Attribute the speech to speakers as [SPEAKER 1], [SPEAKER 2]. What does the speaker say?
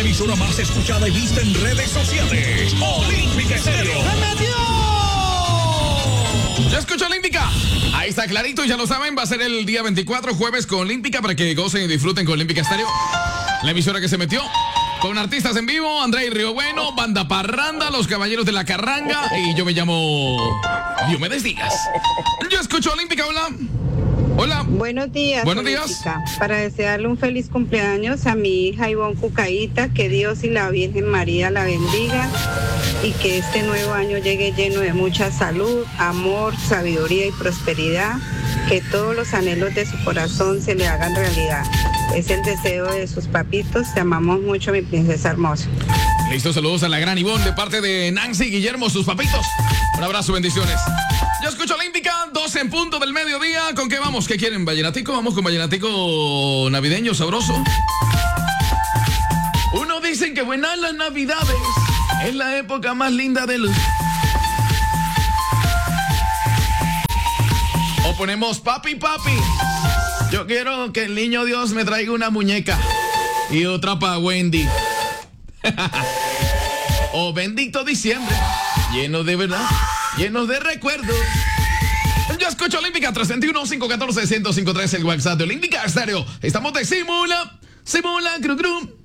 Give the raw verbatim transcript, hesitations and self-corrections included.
[SPEAKER 1] la emisora más escuchada y vista en redes sociales. Olímpica Estéreo.
[SPEAKER 2] ¡Se metió!
[SPEAKER 3] Ya escucho Olímpica. Ahí está clarito, ya lo saben, va a ser el día veinticuatro, jueves con Olímpica, para que gocen y disfruten con Olímpica Estéreo. La emisora que se metió con artistas en vivo, André y Río Bueno, Banda Parranda, Los Caballeros de la Carranga, y yo me llamo Diomedes Díaz. Yo escucho Olímpica, hola. Hola.
[SPEAKER 4] Buenos días.
[SPEAKER 3] Buenos
[SPEAKER 4] Olímpica.
[SPEAKER 3] días.
[SPEAKER 4] Para desearle un feliz cumpleaños a mi hija Ivonne Cucaíta, que Dios y la Virgen María la bendiga y que este nuevo año llegue lleno de mucha salud, amor, sabiduría y prosperidad, que todos los anhelos de su corazón se le hagan realidad. Es el deseo de sus papitos. Te amamos mucho, mi princesa hermosa.
[SPEAKER 3] Listo, saludos a la gran Ivonne de parte de Nancy y Guillermo, sus papitos. Un abrazo, bendiciones. Yo escucho Olímpica, doce en punto del mediodía. ¿Con qué vamos? ¿Qué quieren? ¿Vallenatico? Vamos con vallenatico navideño, sabroso. Uno dicen que buenas las navidades, es la época más linda del... O ponemos papi, papi. Yo quiero que el niño Dios me traiga una muñeca y otra para Wendy. Oh, bendito diciembre, lleno de verdad, lleno de recuerdos. Yo escucho Olímpica, tres dos uno, cinco uno cuatro, uno cero cinco tres, el WhatsApp de Olímpica Estéreo. Estamos de Simula, Simula, Gru Gru.